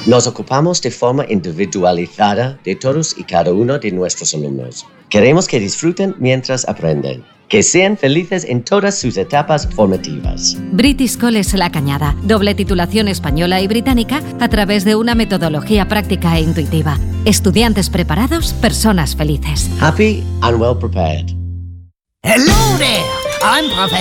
Nos ocupamos de forma individualizada de todos y cada uno de nuestros alumnos. Queremos que disfruten mientras aprenden. Que sean felices en todas sus etapas formativas. British College La Cañada. Doble titulación española y británica a través de una metodología práctica e intuitiva. Estudiantes preparados, personas felices. Happy and well prepared. Hello there! I'm Professor